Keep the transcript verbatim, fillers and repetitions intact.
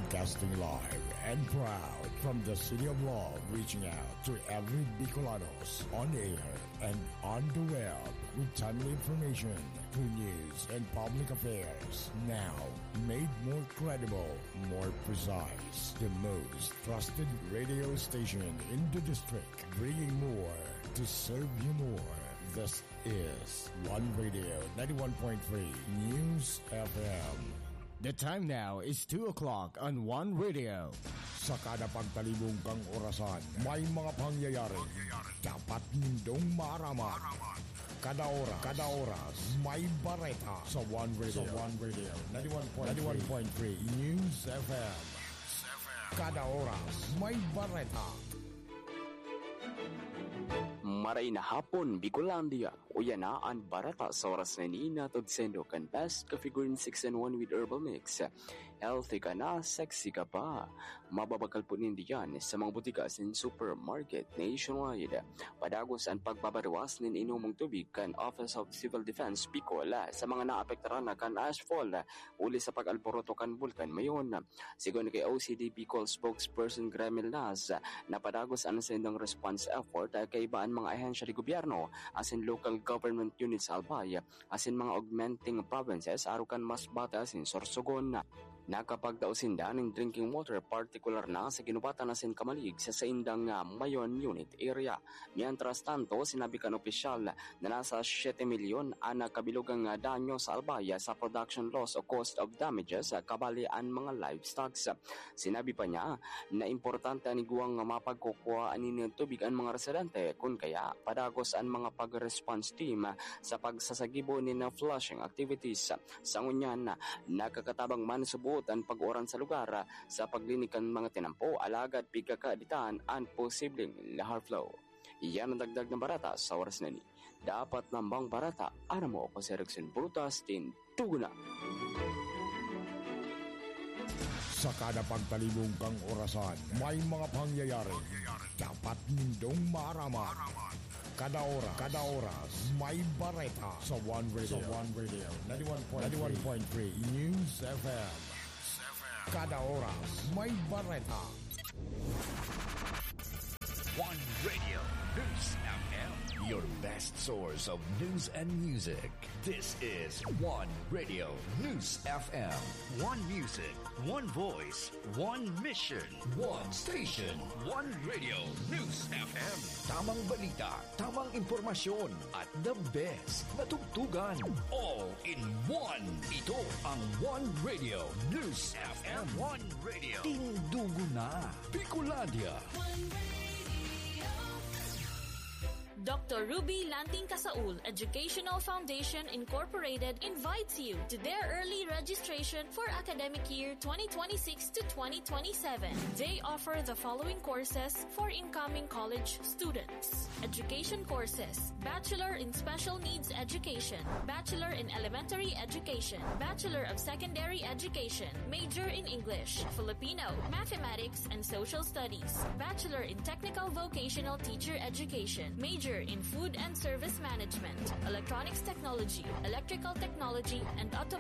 Broadcasting live and proud from the City of Love, reaching out to every Bicolanos on air and on the web with timely information, true news, and public affairs. Now, made more credible, more precise. The most trusted radio station in the district, bringing more to serve you more. This is One Radio ninety-one point three News F M. The time now is two o'clock on One Radio. Sa kada pagtalibong kang orasan, may mga pangyayari. Dapat nindong maaraman. Kada oras, kada oras, may bareta sa One Radio. Sa One Radio ninety-one point three News F M. Kada oras, may bareta. Maray na hapon, Bicolandia. Uyan na ang barata sa oras na niina todsendo kan best ka-figurin six and one with herbal mix. Healthy ka na, sexy ka pa. Mababakal po nindiyan sa mga butikas in supermarket nationwide. Padagos ang pagbabaruas nin inumong tubig kan Office of Civil Defense Bicol sa mga naapektaran na kan ashfall uli sa pag-alboroto kan bulkan mayon. Sigon kay O C D Bicol spokesperson Gremil Nas, napadagos ang sendong response effort kay ibaan mga ahensya di gobyerno as in local government units Albay as in mga augmenting provinces arukan mas bata as in Sorsogon. Nakapagdausinda ng drinking water particular na sa ginubatan na sin Kamalig sa saindang uh, Mayon unit area. Mientras tanto, sinabi kan opisyal na nasa seven milyon ang kabilugang uh, danyo sa Albay sa production loss o cost of damages sa uh, kabali ang mga livestock. Sinabi pa niya na importante ni guwang mapagkukuha anin tubig ang mga residente kung kaya padagos ang mga pag-response team uh, sa pagsasagibo ni na flushing activities. Sa ngunyan na nakakatabang man subuot ang pag-oran sa lugar sa paglinikan mga tinampo, alagad pigkakaaditan ang posibleng lahar flow. Iyan ang dagdag ng barata sa oras na ni. Dapat nambang barata, ano mo ako si Erickson Brutas, tin tuguna. Sa kada pagtalibong kang orasan, may mga pangyayari. Dapat nindong maaraman. Kada oras, kada oras, may bareta sa One Radio. Sa One Radio ninety-one point three News F M. Kada oras, may bareta. One Radio News F M, your best source of news and music. This is One Radio News F M. One music, one voice, one mission, one station. One Radio News F M. Tamang balita, tamang impormasyon, at the best na tugtugan. All in one. Ito ang One Radio News F M. One Radio. Tindugo na. Bicolandia. Doctor Ruby Lanting Casaul Educational Foundation Incorporated invites you to their early registration for academic year twenty twenty-six to twenty twenty-seven. They offer the following courses for incoming college students. Education courses: Bachelor in Special Needs Education, Bachelor in Elementary Education, Bachelor of Secondary Education, Major in English, Filipino, Mathematics, and Social Studies, Bachelor in Technical Vocational Teacher Education, Major in Food and Service Management, Electronics Technology, Electrical Technology, and Automotive